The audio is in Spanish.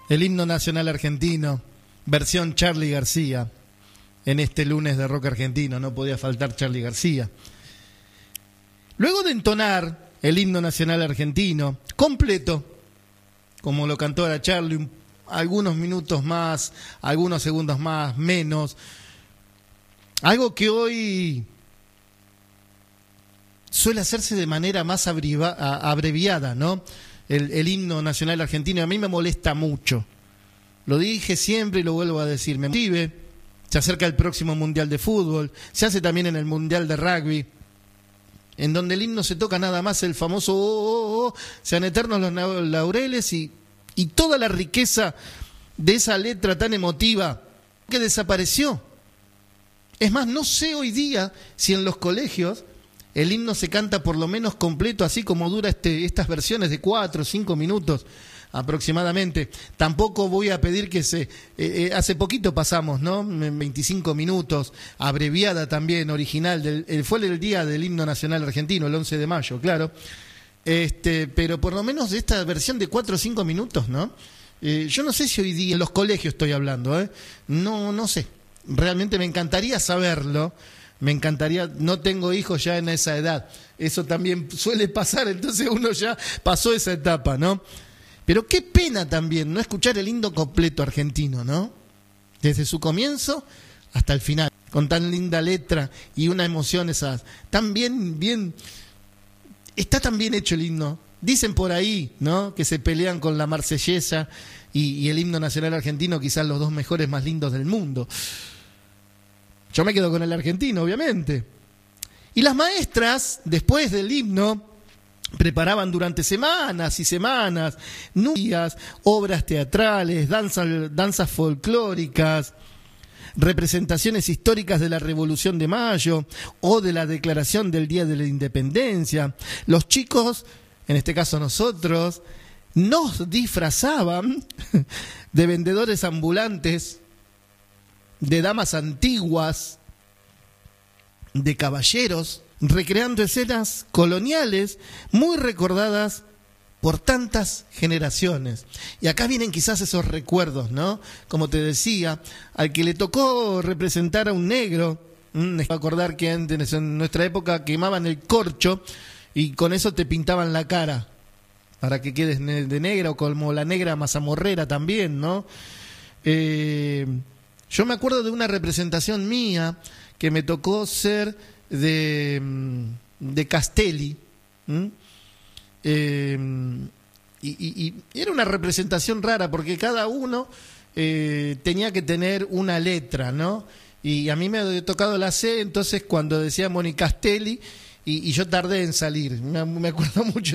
El himno nacional argentino, versión Charly García. En este lunes de rock argentino no podía faltar Charly García. Luego de entonar el himno nacional argentino completo, como lo cantó ahora Charly, algunos minutos más, algunos segundos más, menos, algo que hoy suele hacerse de manera más abreviada, ¿no? El himno nacional argentino a mí me molesta mucho. Lo dije siempre y lo vuelvo a decir. Me motive. Se acerca el próximo Mundial de Fútbol. Se hace también en el Mundial de Rugby, en donde el himno se toca nada más el famoso oh, oh, oh, sean eternos los laureles y toda la riqueza de esa letra tan emotiva que desapareció. Es más, no sé hoy día si en los colegios el himno se canta por lo menos completo, así como dura estas versiones de 4 o 5 minutos aproximadamente. Tampoco voy a pedir que hace poquito pasamos, ¿no? 25 minutos, abreviada también, original, fue el día del himno nacional argentino, el 11 de mayo, claro. Pero por lo menos de esta versión de 4 o 5 minutos, ¿no? Yo no sé si hoy día, en los colegios estoy hablando, no sé. Realmente me encantaría saberlo. Me encantaría, no tengo hijos ya en esa edad, eso también suele pasar, entonces uno ya pasó esa etapa, ¿no? Pero qué pena también no escuchar el himno completo argentino, ¿no? Desde su comienzo hasta el final, con tan linda letra y una emoción esas, tan bien, está tan bien hecho el himno. Dicen por ahí, ¿no? Que se pelean con la Marsellesa y el himno nacional argentino, quizás los dos mejores más lindos del mundo. Yo me quedo con el argentino, obviamente. Y las maestras, después del himno, preparaban durante semanas y semanas, días, obras teatrales, danzas folclóricas, representaciones históricas de la Revolución de Mayo o de la Declaración del Día de la Independencia. Los chicos, en este caso nosotros, nos disfrazaban de vendedores ambulantes, de damas antiguas, de caballeros, recreando escenas coloniales muy recordadas por tantas generaciones. Y acá vienen quizás esos recuerdos, ¿no? Como te decía, al que le tocó representar a un negro, acordar que antes en nuestra época quemaban el corcho y con eso te pintaban la cara para que quedes de negra, o como la negra mazamorrera también, ¿no? Yo me acuerdo de una representación mía que me tocó ser de Castelli, y era una representación rara porque cada uno tenía que tener una letra, ¿no? Y a mí me había tocado la C, entonces cuando decía Moni Castelli, y yo tardé en salir, me acuerdo mucho.